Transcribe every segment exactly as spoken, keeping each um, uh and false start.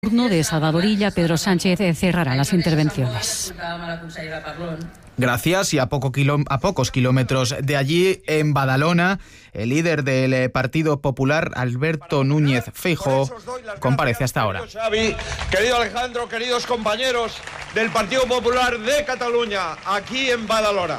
turno de Salvador Illa, Pedro Sánchez cerrará las intervenciones. Gracias. Y a, poco kilo, a pocos kilómetros de allí, en Badalona, el líder del Partido Popular, Alberto Núñez Feijóo, comparece hasta ahora. Xavi, querido Alejandro, queridos compañeros del Partido Popular de Cataluña, aquí en Badalona.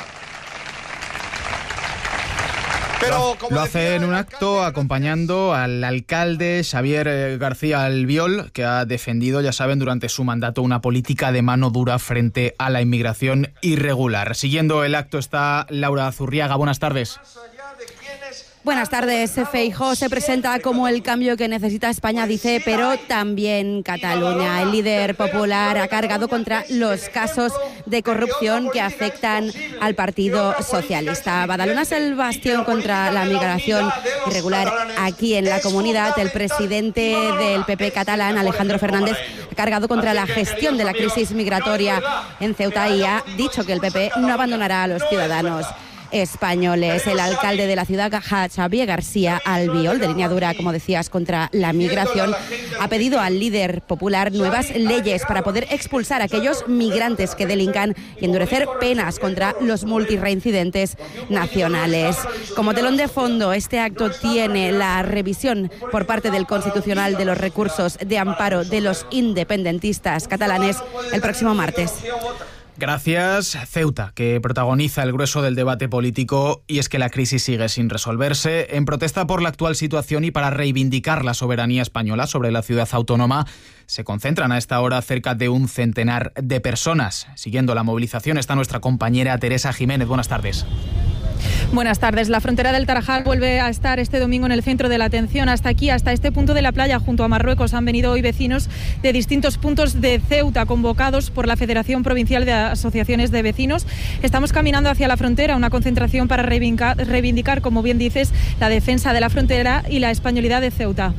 Pero, Lo hace en un acto acompañando al alcalde Xavier García Albiol, que ha defendido, ya saben, durante su mandato una política de mano dura frente a la inmigración irregular. Siguiendo el acto está Laura Zurriaga. Buenas tardes. Buenas tardes. Feijóo se presenta como el cambio que necesita España, dice, pero también Cataluña. El líder popular ha cargado contra los casos de corrupción que afectan al Partido Socialista. Badalona es el bastión contra la migración irregular aquí en la comunidad. El presidente del P P catalán, Alejandro Fernández, ha cargado contra la gestión de la crisis migratoria en Ceuta y ha dicho que el P P no abandonará a los ciudadanos españoles. El alcalde de la ciudad, Xavier García Albiol, de línea dura, como decías, contra la migración, ha pedido al líder popular nuevas leyes para poder expulsar a aquellos migrantes que delincan y endurecer penas contra los multireincidentes nacionales. Como telón de fondo, este acto tiene la revisión por parte del Constitucional de los recursos de amparo de los independentistas catalanes el próximo martes. Gracias. Ceuta, que protagoniza el grueso del debate político, y es que la crisis sigue sin resolverse. En protesta por la actual situación y para reivindicar la soberanía española sobre la ciudad autónoma, se concentran a esta hora cerca de un centenar de personas. Siguiendo la movilización está nuestra compañera Teresa Jiménez. Buenas tardes. Buenas tardes. La frontera del Tarajal vuelve a estar este domingo en el centro de la atención. Hasta aquí, hasta este punto de la playa, junto a Marruecos, han venido hoy vecinos de distintos puntos de Ceuta, convocados por la Federación Provincial de Asociaciones de Vecinos. Estamos caminando hacia la frontera, una concentración para reivindicar, reivindicar, como bien dices, la defensa de la frontera y la españolidad de Ceuta.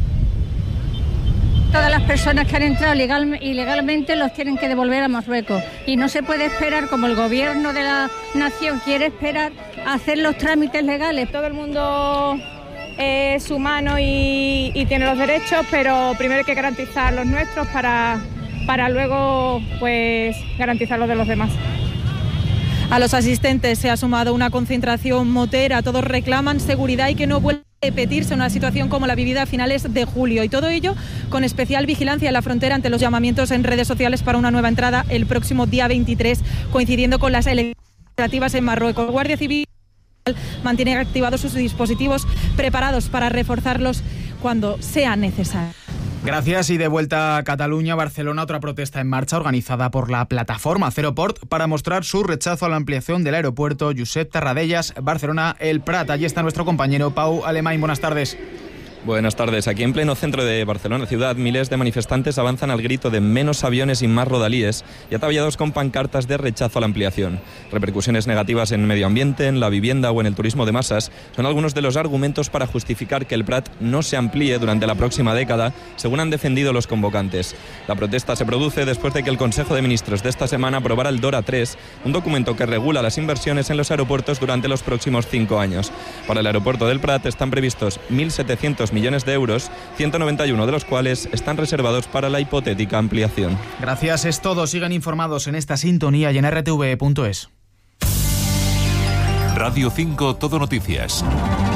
Todas las personas que han entrado legal, ilegalmente los tienen que devolver a Marruecos. Y no se puede esperar, como el gobierno de la nación quiere esperar, a hacer los trámites legales. Todo el mundo es humano y, y tiene los derechos, pero primero hay que garantizar los nuestros para, para luego pues, garantizar los de los demás. A los asistentes se ha sumado una concentración motera. Todos reclaman seguridad y que no vuelva a repetirse una situación como la vivida a finales de julio. Y todo ello con especial vigilancia en la frontera ante los llamamientos en redes sociales para una nueva entrada el próximo día veintitrés, coincidiendo con las elecciones legislativas en Marruecos. La Guardia Civil mantiene activados sus dispositivos, preparados para reforzarlos cuando sea necesario. Gracias. Y de vuelta a Cataluña, Barcelona, otra protesta en marcha organizada por la plataforma Zeroport para mostrar su rechazo a la ampliación del aeropuerto Josep Tarradellas, Barcelona El Prat. Allí está nuestro compañero Pau Alemany. Buenas tardes. Buenas tardes. Aquí en pleno centro de Barcelona ciudad, miles de manifestantes avanzan al grito de menos aviones y más rodalíes, y ataviados con pancartas de rechazo a la ampliación. Repercusiones negativas en medio ambiente, en la vivienda o en el turismo de masas son algunos de los argumentos para justificar que el Prat no se amplíe durante la próxima década, según han defendido los convocantes. La protesta se produce después de que el Consejo de Ministros de esta semana aprobara el DORA tres, un documento que regula las inversiones en los aeropuertos durante los próximos cinco años. Para el aeropuerto del Prat están previstos mil setecientos millones de euros, ciento noventa y uno de los cuales están reservados para la hipotética ampliación. Gracias, es todo. Sigan informados en esta sintonía y en r t v punto es. Radio cinco Todo Noticias.